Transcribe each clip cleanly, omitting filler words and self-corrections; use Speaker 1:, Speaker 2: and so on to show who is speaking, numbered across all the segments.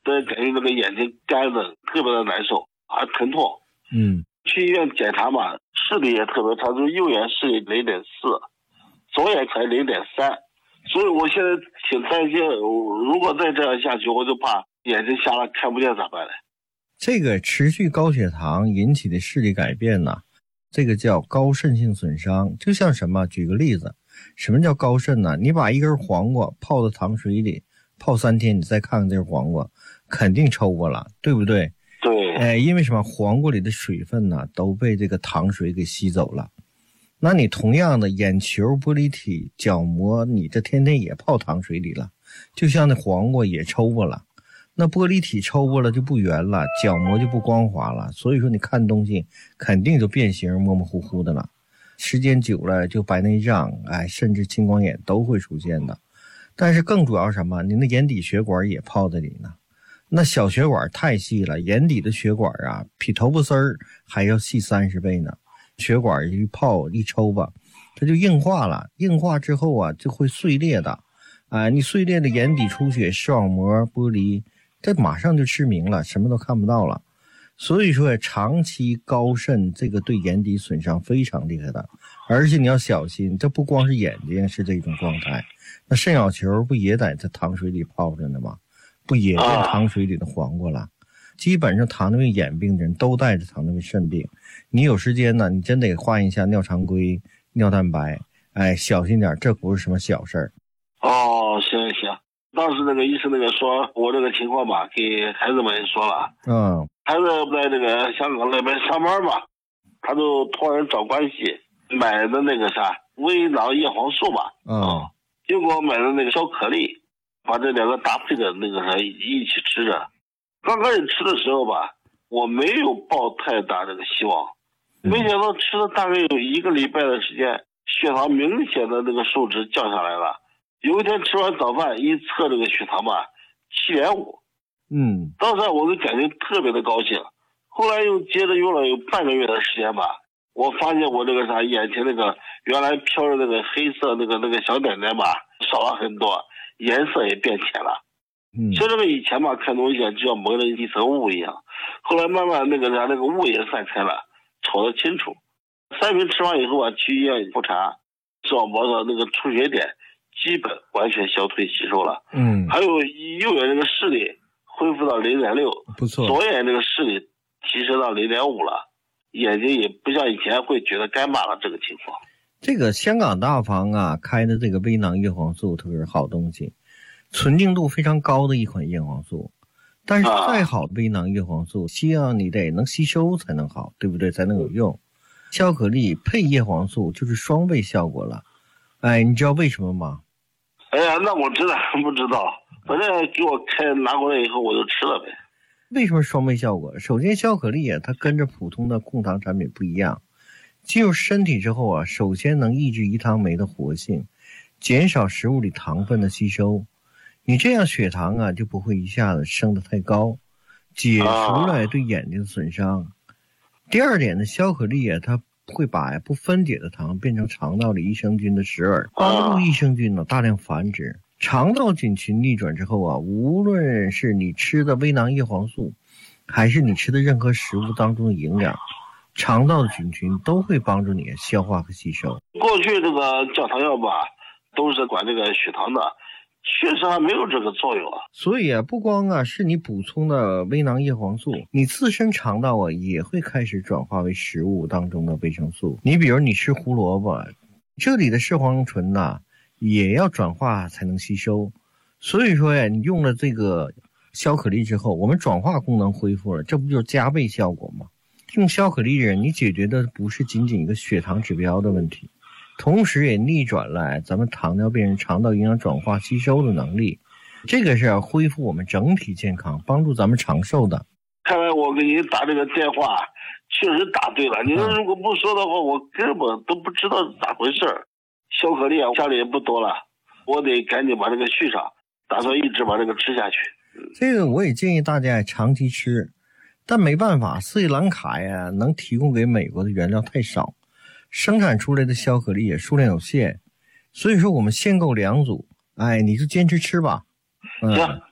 Speaker 1: 都感觉那个眼睛干的特别的难受，还疼痛。去医院检查嘛，视力也特别差，就是右眼视力0.4，左眼才0.3，所以我现在挺担心，如果再这样下去，我就怕眼睛瞎了看不见咋办呢？
Speaker 2: 这个持续高血糖引起的视力改变呢，这个叫高渗性损伤。就像什么，举个例子，什么叫高渗呢？你把一根黄瓜泡到糖水里，泡3天，你再看看这个黄瓜，肯定抽过了，对不对？
Speaker 1: 对。
Speaker 2: 因为什么？黄瓜里的水分呢都被这个糖水给吸走了。那你同样的眼球、玻璃体、角膜，你这天天也泡糖水里了，就像那黄瓜也抽过了。那玻璃体抽过了就不圆了，角膜就不光滑了，所以说你看东西肯定就变形，模模糊糊的了。时间久了就白内障，甚至青光眼都会出现的。但是更主要什么？你那眼底血管也泡在里呢。那小血管太细了，眼底的血管啊，比头发丝儿还要细30倍呢。血管一泡一抽吧，它就硬化了。硬化之后啊，就会碎裂的。你碎裂的眼底出血、视网膜剥离，这马上就失明了，什么都看不到了。所以说长期高渗这个对眼底损伤非常厉害的，而且你要小心，这不光是眼睛是这种状态，那肾小球不也在这糖水里泡着呢吗？不也变糖水里的黄瓜了？基本上糖尿病眼病的人都带着糖尿病肾病。你有时间呢，你真得换一下尿常规、尿蛋白，小心点，这不是什么小事儿。
Speaker 1: 行。当时那个医生说我这个情况吧，给孩子们也说了。孩子在这个香港那边上班嘛，他就托人找关系买的那个微囊叶黄素吧。结果买的那个消可力，把这2个搭配的那个一起吃着。刚开始吃的时候吧，我没有抱太大这个希望，没想到吃了大概有1个礼拜的时间，血糖明显的那个数值降下来了。有一天吃完早饭一测这个血糖吧，7.5。当时我就感觉特别的高兴。后来又接着用了有半个月的时间吧，我发现我这个眼前那个原来飘着那个黑色那个小点点吧少了很多，颜色也变浅了。像这个以前吧看东西就像蒙了一层雾一样，后来慢慢那个雾也散开了，瞅得清楚。3瓶吃完以后啊，去医院复查，视网膜的那个出血点基本完全消退吸收了。还有右眼这个视力恢复到0.6，
Speaker 2: 不错。
Speaker 1: 左眼这个视力提升到0.5了，眼睛也不像以前会觉得干巴了这个情况。
Speaker 2: 这个香港大房啊开的这个微囊叶黄素特别是好东西，纯净度非常高的一款叶黄素。但是再好的微囊叶黄素，希望你得能吸收才能好，对不对？才能有用。消可力配叶黄素就是双倍效果了。你知道为什么吗？
Speaker 1: 那我真的不知道，反正给我拿过来以后我就吃了呗。
Speaker 2: 为什么双倍效果？首先消可力啊，它跟着普通的控糖产品不一样，进入身体之后啊，首先能抑制胰糖酶的活性，减少食物里糖分的吸收。你这样血糖啊就不会一下子升得太高，解除了对眼睛的损伤。第二点呢，消可力啊，它会把不分解的糖变成肠道里益生菌的食饵，帮助益生菌呢大量繁殖。肠道菌群逆转之后啊，无论是你吃的微囊叶黄素，还是你吃的任何食物当中的营养，肠道的菌群都会帮助你消化和吸收。
Speaker 1: 过去这个降糖药吧，都是管这个血糖的，确实还没有这个作用啊。
Speaker 2: 所以啊，不光啊是你补充的微囊叶黄素，你自身肠道啊也会开始转化为食物当中的维生素。你比如你吃胡萝卜，这里的视黄醇呐也要转化才能吸收。所以说呀，你用了这个消可力之后，我们转化功能恢复了，这不就是加倍效果吗？用消可力的人，你解决的不是仅仅一个血糖指标的问题，同时也逆转了咱们糖尿病人肠道营养转化吸收的能力，这个是要恢复我们整体健康，帮助咱们长寿的。
Speaker 1: 看来我给你打这个电话确实打对了，你如果不说的话，我根本都不知道咋回事。消可力啊，家里也不多了，我得赶紧把这个续上，打算一直把这个吃下去。
Speaker 2: 这个我也建议大家长期吃，但没办法，斯里兰卡呀能提供给美国的原料太少，生产出来的消可力也数量有限，所以说我们限购2组，你就坚持吃吧。
Speaker 1: 行，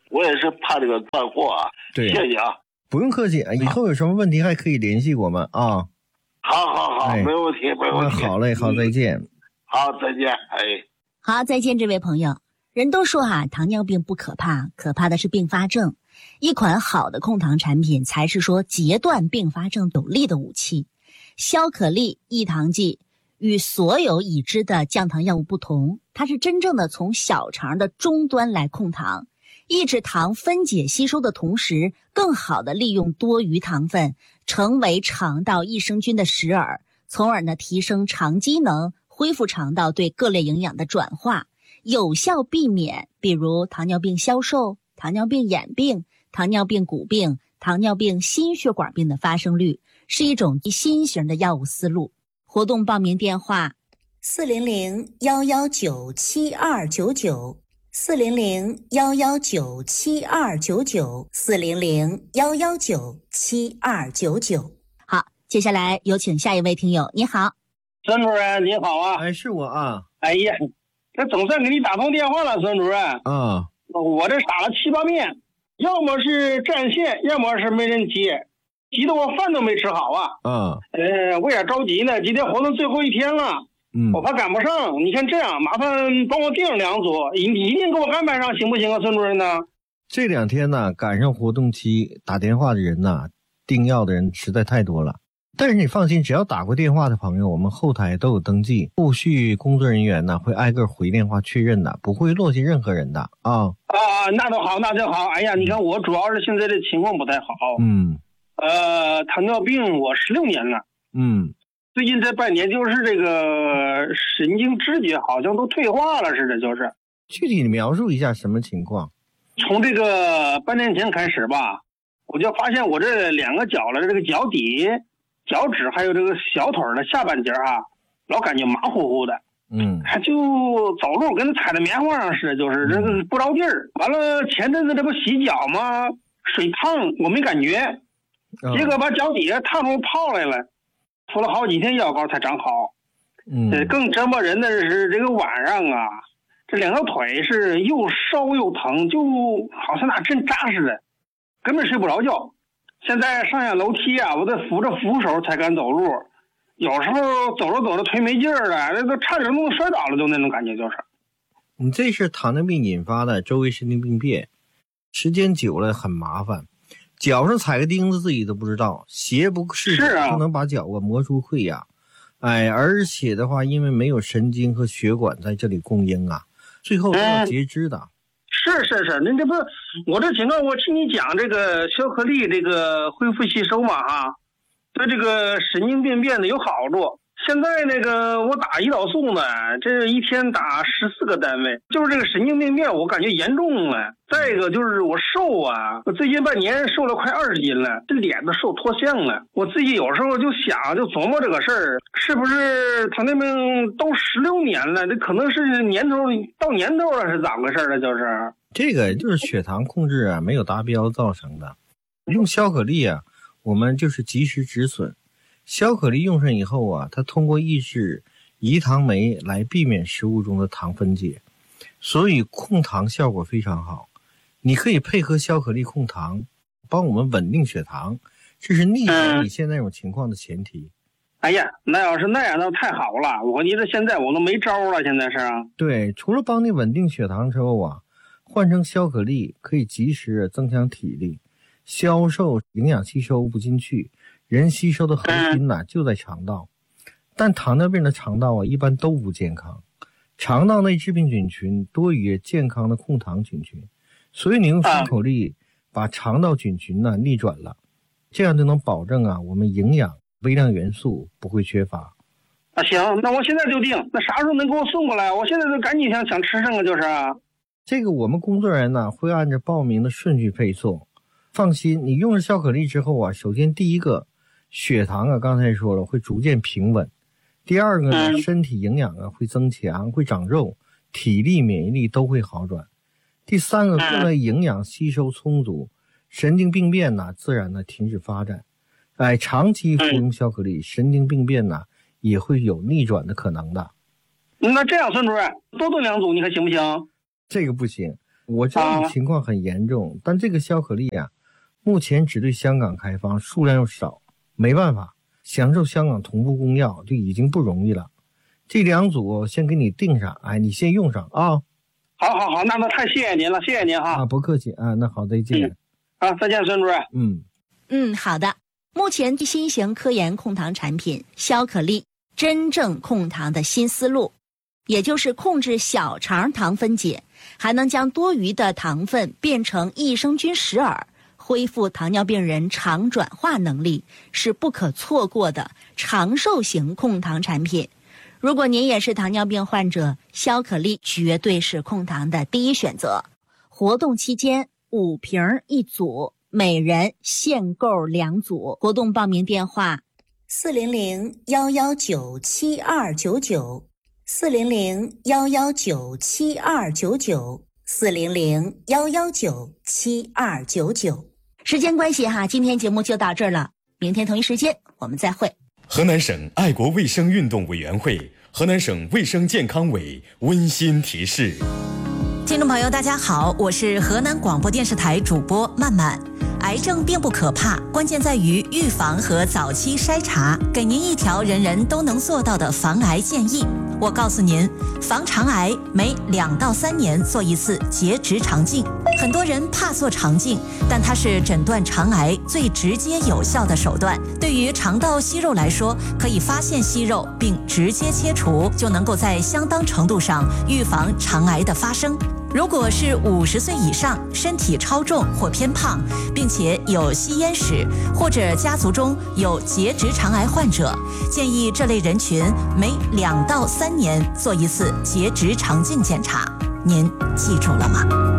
Speaker 1: 我也是怕这个断货啊。
Speaker 2: 对，
Speaker 1: 谢谢啊。
Speaker 2: 不用客气，以后有什么问题还可以联系我们啊。
Speaker 1: 好，没问题，没问题。
Speaker 2: 好嘞，好，再见。
Speaker 1: 好，再见。
Speaker 3: 好，再见，这位朋友。人都说糖尿病不可怕，可怕的是并发症。一款好的控糖产品才是说截断并发症有力的武器。消可利抑糖剂与所有已知的降糖药物不同，它是真正的从小肠的终端来控糖，抑制糖分解吸收的同时，更好的利用多余糖分，成为肠道益生菌的食饵，从而提升肠机能，恢复肠道对各类营养的转化，有效避免比如糖尿病消瘦、糖尿病眼病、糖尿病骨病、糖尿病心血管病的发生率，是一种新型的药物思路。活动报名电话400-119-7299 400-119-7299 400-119-7299。好，接下来有请下一位听友。你好，
Speaker 4: 孙主任，你好啊。
Speaker 2: 是我啊。
Speaker 4: 哎呀，这总算给你打通电话了，孙主任。我这打了7、8遍，要么是占线，要么是没人接，急得我饭都没吃好啊。我也着急呢，今天活动最后一天了，我怕赶不上。你看这样，麻烦帮我订2组，你一定给我安排上，行不行啊，孙主任呢？
Speaker 2: 这2天呢，赶上活动期，打电话的人呢，订药的人实在太多了。但是你放心，只要打过电话的朋友，我们后台都有登记，后续工作人员呢会挨个回电话确认的，不会落下任何人的啊。
Speaker 4: 那都好，那就好。哎呀，你看我主要是现在这情况不太好。糖尿病我16年了。最近这半年就是这个神经知觉好像都退化了似的，就是。
Speaker 2: 具体描述一下什么情况？
Speaker 4: 从这个半年前开始吧，我就发现我这2个脚的这个脚底、脚趾还有这个小腿的下半截老感觉麻乎乎的。就走路跟踩在棉花上似的，就是这个不着地儿。完了前阵子这不洗脚吗？水烫我没感觉，结果把脚底下烫出泡来了，敷了好几天药膏才长好。更折磨人的是这个晚上这2条腿是又烧又疼，就好像拿针扎似的，根本睡不着觉。现在上下楼梯我得扶着扶手才敢走路，有时候走着走着腿没劲儿了，那都差点弄摔倒了，就那种感觉就是。
Speaker 2: 你这是糖尿病引发的周围神经病变，时间久了很麻烦，脚上踩个钉子自己都不知道，鞋不是不能把脚磨出溃疡。而且的话，因为没有神经和血管在这里供应最后都要截肢的。
Speaker 4: 是，您这不我这情况，我听你讲这个消可利这个恢复吸收嘛对这个神经病变的有好处。现在那个我打胰岛素呢，这一天打14个单位，就是这个神经病变我感觉严重了。再一个就是我瘦我最近半年瘦了快20斤了，这脸都瘦脱相了。我自己有时候就想，就琢磨这个事儿，是不是糖尿病都16年了，这可能是年头到年头了，是咋回事呢？就是
Speaker 2: 这个就是血糖控制没有达标造成的。用消可利我们就是及时止损。消可利用上以后它通过抑制胰糖酶来避免食物中的糖分解，所以控糖效果非常好。你可以配合消可利控糖，帮我们稳定血糖，这是逆转你现在这种情况的前提。
Speaker 4: 哎呀，那要是那样那太好了，我觉得现在我都没招了，现在是
Speaker 2: 对，除了帮你稳定血糖之后换成消可利可以及时增强体力，消瘦营养吸收不进去，人吸收的核心就在肠道。但糖尿病的肠道一般都不健康，肠道内致病菌群多于健康的控糖菌群，所以你用消可利把肠道菌群逆转了，这样就能保证我们营养微量元素不会缺乏。
Speaker 4: 行，那我现在就定，那啥时候能给我送过来？我现在就赶紧想吃上个就是
Speaker 2: 这个我们工作人员会按照报名的顺序配送。放心，你用了消可利之后首先第一个血糖刚才说了会逐渐平稳，第二个呢身体营养会增强，会长肉，体力免疫力都会好转，第三个各类营养吸收充足，神经病变自然停止发展。长期服用消可利，神经病变也会有逆转的可能的。
Speaker 4: 那这样孙主任多炖2组你看行不行？
Speaker 2: 这个不行， 我知道情况很严重，但这个消可力啊，目前只对香港开放，数量又少，没办法，享受香港同步供药就已经不容易了。这2组先给你定上，哎，你先用上啊。
Speaker 4: 好，那太谢谢您了，谢谢您哈。
Speaker 2: 不客气啊，那好，再见。
Speaker 4: 再见，孙主任。
Speaker 3: 好的。目前新型科研控糖产品消可力真正控糖的新思路，也就是控制小肠糖分解，还能将多余的糖分变成益生菌石耳，恢复糖尿病人肠转化能力，是不可错过的长寿型控糖产品。如果您也是糖尿病患者，消可力绝对是控糖的第一选择。活动期间5瓶1组，每人限购2组。活动报名电话400-119-7299 400-119-7299 400-119-7299。时间关系哈，今天节目就到这儿了，明天同一时间我们再会。
Speaker 5: 河南省爱国卫生运动委员会、河南省卫生健康委温馨提示。
Speaker 6: 听众朋友大家好，我是河南广播电视台主播曼曼。癌症并不可怕，关键在于预防和早期筛查，给您一条人人都能做到的防癌建议。我告诉您，防肠癌每2到3年做一次结直肠镜。很多人怕做肠镜，但它是诊断肠癌最直接有效的手段。对于肠道息肉来说，可以发现息肉并直接切除，就能够在相当程度上预防肠癌的发生。如果是50岁以上，身体超重或偏胖，并且有吸烟史，或者家族中有结直肠癌患者，建议这类人群每2到3年做一次结直肠镜检查。您记住了吗？